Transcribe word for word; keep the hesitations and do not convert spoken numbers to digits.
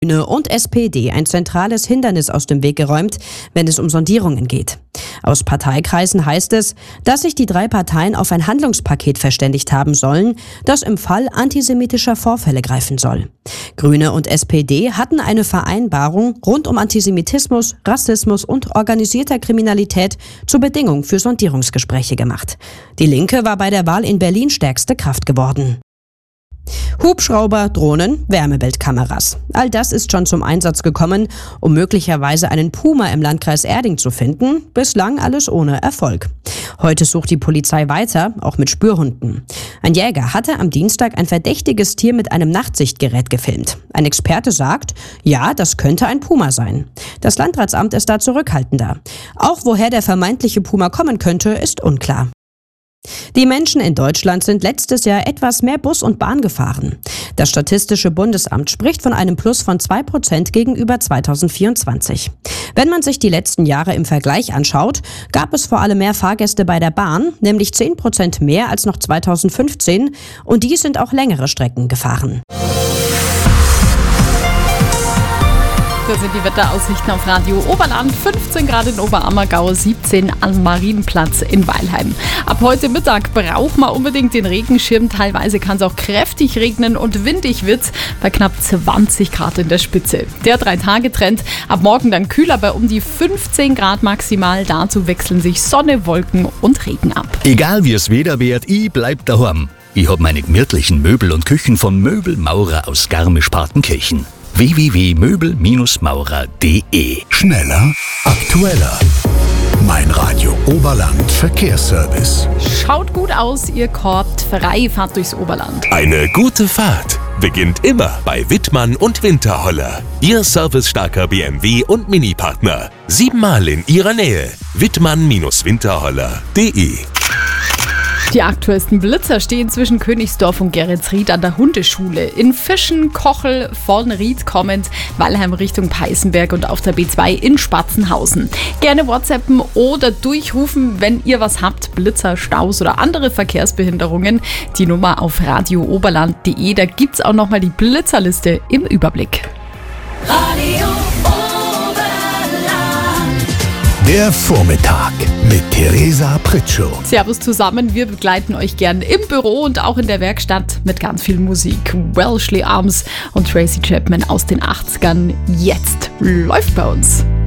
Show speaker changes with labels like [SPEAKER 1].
[SPEAKER 1] Grüne und S P D ein zentrales Hindernis aus dem Weg geräumt, wenn es um Sondierungen geht. Aus Parteikreisen heißt es, dass sich die drei Parteien auf ein Handlungspaket verständigt haben sollen, das im Fall antisemitischer Vorfälle greifen soll. Grüne und S P D hatten eine Vereinbarung rund um Antisemitismus, Rassismus und organisierter Kriminalität zur Bedingung für Sondierungsgespräche gemacht. Die Linke war bei der Wahl in Berlin stärkste Kraft geworden. Hubschrauber, Drohnen, Wärmebildkameras. All das ist schon zum Einsatz gekommen, um möglicherweise einen Puma im Landkreis Erding zu finden. Bislang alles ohne Erfolg. Heute sucht die Polizei weiter, auch mit Spürhunden. Ein Jäger hatte am Dienstag ein verdächtiges Tier mit einem Nachtsichtgerät gefilmt. Ein Experte sagt, ja, das könnte ein Puma sein. Das Landratsamt ist da zurückhaltender. Auch woher der vermeintliche Puma kommen könnte, ist unklar. Die Menschen in Deutschland sind letztes Jahr etwas mehr Bus und Bahn gefahren. Das Statistische Bundesamt spricht von einem Plus von zwei Prozent gegenüber zweitausendvierundzwanzig. Wenn man sich die letzten Jahre im Vergleich anschaut, gab es vor allem mehr Fahrgäste bei der Bahn, nämlich zehn Prozent mehr als noch zweitausendfünfzehn, und die sind auch längere Strecken gefahren.
[SPEAKER 2] Das sind die Wetteraussichten auf Radio Oberland. fünfzehn Grad in Oberammergau, siebzehn am Marienplatz in Weilheim. Ab heute Mittag braucht man unbedingt den Regenschirm. Teilweise kann es auch kräftig regnen und windig wird's bei knapp zwanzig Grad in der Spitze. Der Drei-Tage-Trend, ab morgen dann kühler bei um die fünfzehn Grad maximal. Dazu wechseln sich Sonne, Wolken und Regen ab.
[SPEAKER 3] Egal wie es Wetter wird, ich bleib daheim. Ich hab meine gemütlichen Möbel und Küchen von Möbelmaurer aus Garmisch-Partenkirchen. w w w punkt möbel maurer punkt d e.
[SPEAKER 4] Schneller, aktueller. Mein Radio Oberland Verkehrsservice.
[SPEAKER 2] Schaut gut aus, ihr korbt frei, fahrt durchs Oberland.
[SPEAKER 5] Eine gute Fahrt beginnt immer bei Wittmann und Winterholler. Ihr servicestarker B M W und Mini-Partner. Siebenmal in ihrer Nähe. Wittmann Winterholler punkt d e.
[SPEAKER 2] Die aktuellsten Blitzer stehen zwischen Königsdorf und Geretsried an der Hundeschule. In Fischen, Kochel, Vornried kommend, Weilheim Richtung Peißenberg und auf der B zwei in Spatzenhausen. Gerne WhatsAppen oder durchrufen, wenn ihr was habt, Blitzer, Staus oder andere Verkehrsbehinderungen. Die Nummer auf radio oberland punkt d e, da gibt's auch nochmal die Blitzerliste im Überblick.
[SPEAKER 6] Radio
[SPEAKER 4] Der Vormittag mit Theresa Pritschow.
[SPEAKER 2] Servus zusammen, wir begleiten euch gern im Büro und auch in der Werkstatt mit ganz viel Musik. Welshly Arms und Tracy Chapman aus den achtzigern. Jetzt läuft bei uns.